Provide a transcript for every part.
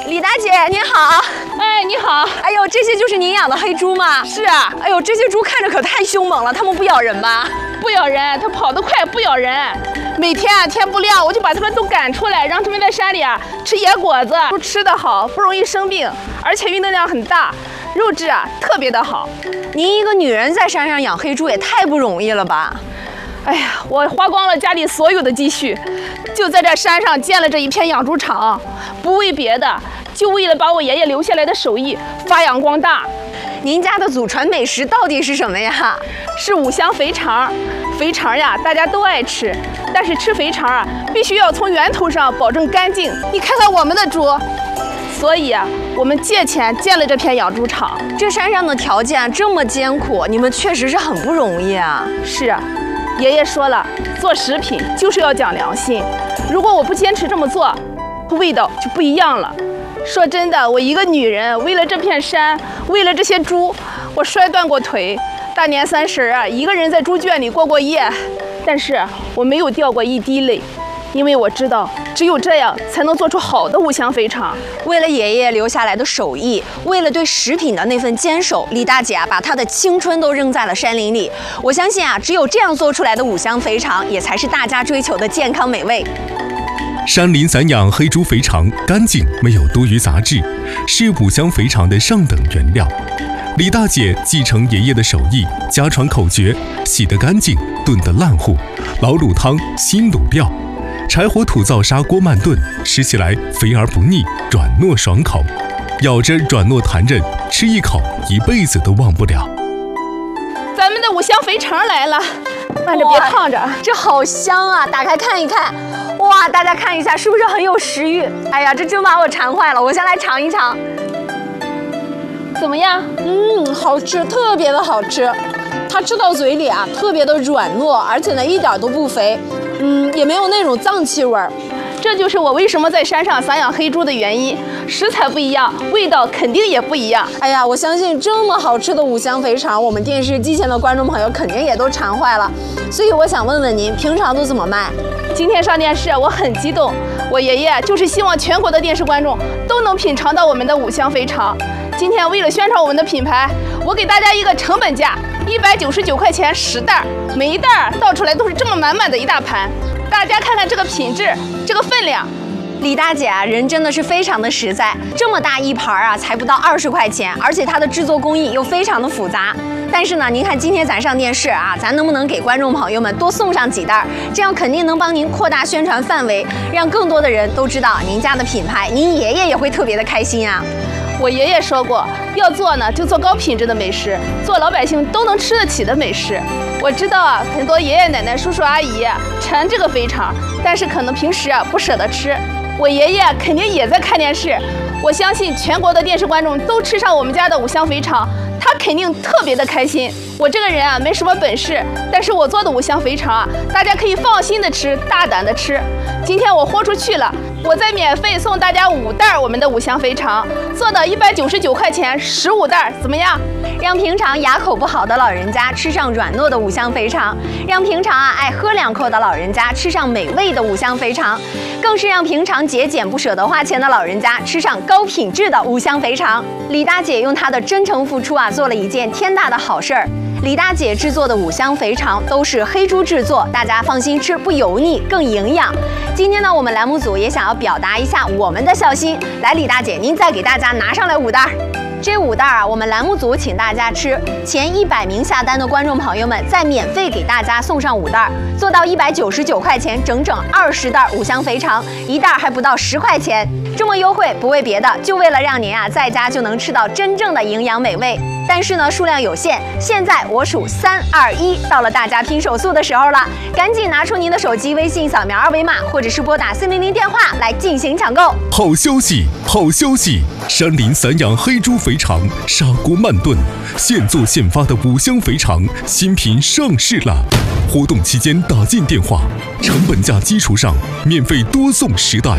李大姐您好。 哎，你好。 哎呦，这些就是您养的黑猪吗？ 是啊。 哎呦，这些猪看着可太凶猛了，它们不咬人吧？ 不咬人，它跑得快，不咬人。每天天不亮我就把它们都赶出来，让它们在山里吃野果子，猪吃得好，不容易生病，而且运动量很大，肉质特别的好。 您一个女人在山上养黑猪也太不容易了吧？ 哎呀，我花光了家里所有的积蓄，就在这山上建了这一片养猪场，不为别的，就为了把我爷爷留下来的手艺发扬光大。 您家的祖传美食到底是什么呀？ 是五香肥肠。肥肠大家都爱吃，但是吃肥肠必须要从源头上保证干净。你看看我们的猪，所以我们借钱建了这片养猪场。 这山上的条件这么艰苦，你们确实是很不容易啊。 是啊，爷爷说了，做食品就是要讲良心。如果我不坚持这么做，味道就不一样了。说真的，我一个女人为了这片山，为了这些猪，我摔断过腿。大年30一个人在猪圈里过过夜，但是我没有掉过一滴泪，因为我知道只有这样才能做出好的五香肥肠。 为了爷爷留下来的手艺，为了对食品的那份坚守，李大姐把她的青春都扔在了山林里。我相信只有这样做出来的五香肥肠，也才是大家追求的健康美味。 山林散养黑猪肥肠干净，没有多余杂质，是五香肥肠的上等原料。李大姐继承爷爷的手艺，家传口诀：洗得干净，炖得烂糊，老卤汤，新卤料，柴火土灶砂锅慢炖，吃起来肥而不腻，软糯爽口，咬着软糯弹韧，吃一口一辈子都忘不了。 咱们的五香肥肠来了，慢着别烫着， 这好香啊！打开看一看，哇，大家看一下，是不是很有食欲？哎呀，这真把我馋坏了，我先来尝一尝。 怎么样？ 好吃，特别的好吃。它吃到嘴里特别的软糯，而且呢一点都不肥，也没有那种脏气味儿。 这就是我为什么在山上散养黑猪的原因。食材不一样，味道肯定也不一样。 哎呀，我相信这么好吃的五香肥肠，我们电视机前的观众朋友肯定也都馋坏了。所以我想问问您，平常都怎么卖？ 今天上电视，我很激动。我爷爷就是希望全国的电视观众都能品尝到我们的五香肥肠。今天为了宣传我们的品牌，我给大家一个成本价，199块钱10袋，每一袋倒出来都是这么满满的一大盘。大家看看这个品质，这个分量。 李大姐人真的是非常的实在，这么大一盘才不到20块钱，而且它的制作工艺又非常的复杂。但是呢，您看今天咱上电视咱能不能给观众朋友们多送上几袋？这样肯定能帮您扩大宣传范围，让更多的人都知道您家的品牌，您爷爷也会特别的开心啊。 我爷爷说过，要做呢就做高品质的美食，做老百姓都能吃得起的美食。我知道很多爷爷奶奶、叔叔阿姨馋这个肥肠，但是可能平时不舍得吃。我爷爷肯定也在看电视，我相信全国的电视观众都吃上我们家的五香肥肠，他肯定特别的开心。我这个人没什么本事，但是我做的五香肥肠大家可以放心的吃，大胆的吃。今天我豁出去了，我再免费送大家5袋我们的五香肥肠，做的199块钱15袋，怎么样？ 让平常牙口不好的老人家吃上软糯的五香肥肠，让平常爱喝2口的老人家吃上美味的五香肥肠，更是让平常节俭不舍得花钱的老人家吃上高品质的五香肥肠。李大姐用她的真诚付出做了一件天大的好事儿。李大姐制作的五香肥肠都是黑猪制作，大家放心吃，不油腻，更营养。今天呢，我们栏目组也想要表达一下我们的孝心。来，李大姐，您再给大家拿上来5袋。这5袋我们栏目组请大家吃，前100名下单的观众朋友们再免费给大家送上5袋，做到199块钱，整整20袋五香肥肠，一袋还不到10块钱。这么优惠不为别的，就为了让您在家就能吃到真正的营养美味。但是呢，数量有限，现在我数3、2、1，到了大家拼手速的时候了，赶紧拿出您的手机微信扫描2维码，或者是拨打400电话来进行抢购。 好消息，好消息！山林散养黑猪肥肠，砂锅慢炖，现做现发的五香肥肠新品上市了。活动期间打进电话，成本价基础上免费多送10袋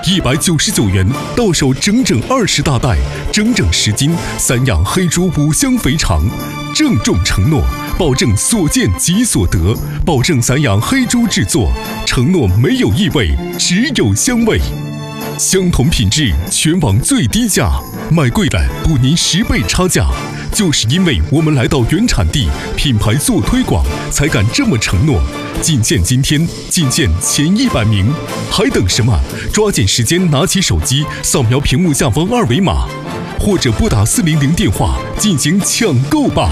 ，199元到手整整20大袋，整整10斤散养黑猪五香肥肠。郑重承诺，保证所见即所得，保证散养黑猪制作，承诺没有异味，只有香味。 相同品质，全网最低价，买贵了补您10倍差价。就是因为我们来到原产地，品牌做推广，才敢这么承诺。仅限今天，仅限前100名，还等什么？抓紧时间拿起手机，扫描屏幕下方2维码，或者拨打400电话进行抢购吧。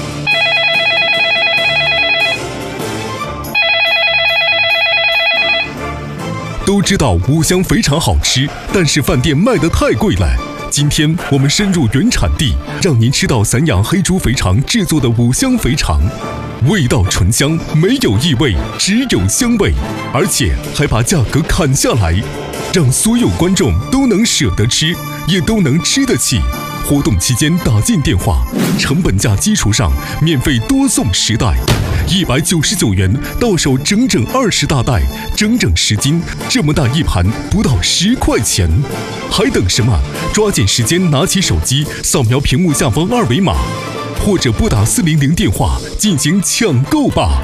都知道五香肥肠好吃，但是饭店卖得太贵了。今天我们深入原产地，让您吃到散养黑猪肥肠制作的五香肥肠，味道醇香，没有异味，只有香味，而且还把价格砍下来，让所有观众都能舍得吃，也都能吃得起。活动期间打进电话，成本价基础上免费多送10袋，199元到手整整20大袋，整整10斤，这么大一盘不到10块钱，还等什么？抓紧时间拿起手机，扫描屏幕下方2维码，或者拨打400电话进行抢购吧。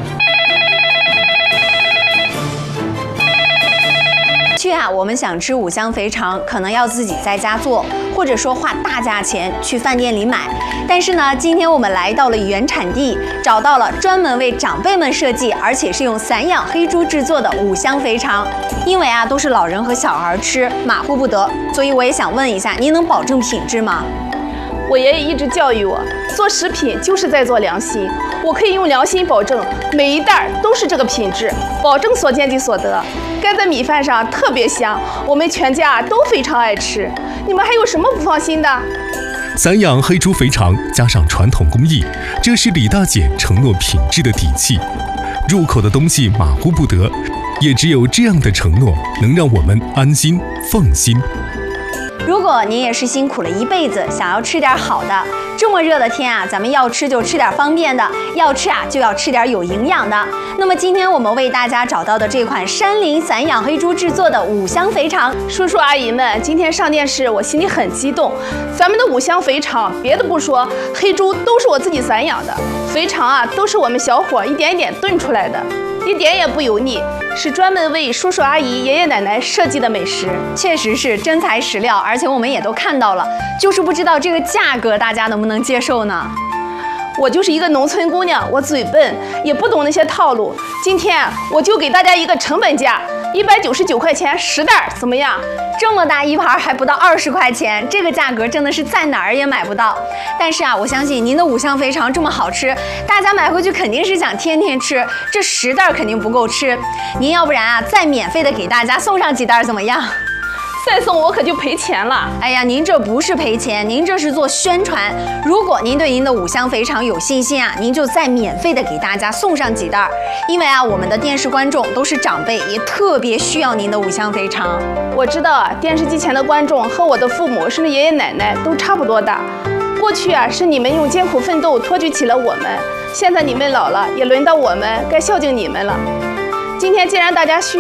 我们想吃五香肥肠，可能要自己在家做，或者说花大价钱去饭店里买。但是呢，今天我们来到了原产地，找到了专门为长辈们设计，而且是用散养黑猪制作的五香肥肠。因为都是老人和小孩吃，马虎不得，所以我也想问一下，您能保证品质吗？ 我爷爷一直教育我，做食品就是在做良心。我可以用良心保证，每一袋都是这个品质，保证所见即所得。盖在米饭上特别香，我们全家都非常爱吃。你们还有什么不放心的？ 散养黑猪肥肠加上传统工艺，这是李大姐承诺品质的底气。入口的东西马虎不得，也只有这样的承诺，能让我们安心放心。 如果您也是辛苦了一辈子，想要吃点好的，这么热的天咱们要吃就吃点方便的，要吃就要吃点有营养的。那么今天我们为大家找到的这款山林散养黑猪制作的五香肥肠， 叔叔阿姨们，今天上电视我心里很激动。咱们的五香肥肠，别的不说，黑猪都是我自己散养的，肥肠都是我们小伙一点一点炖出来的，一点也不油腻，是专门为叔叔阿姨、爷爷奶奶设计的美食， 确实是真材实料，而且我们也都看到了，就是不知道这个价格大家能不能接受呢？ 我就是一个农村姑娘，我嘴笨，也不懂那些套路。今天我就给大家一个成本价，199块钱10袋，怎么样？ 这么大一盘还不到20块钱，这个价格真的是在哪儿也买不到。但是我相信您的五香肥肠这么好吃，大家买回去肯定是想天天吃，这10袋肯定不够吃。您要不然再免费的给大家送上几袋怎么样？ 再送我可就赔钱了。 哎呀，您这不是赔钱，您这是做宣传。如果您对您的五香肥肠有信心您就再免费的给大家送上几袋。因为我们的电视观众都是长辈，也特别需要您的五香肥肠。 我知道电视机前的观众和我的父母甚至爷爷奶奶都差不多大。过去是你们用艰苦奋斗托举起了我们，现在你们老了，也轮到我们该孝敬你们了。今天既然大家需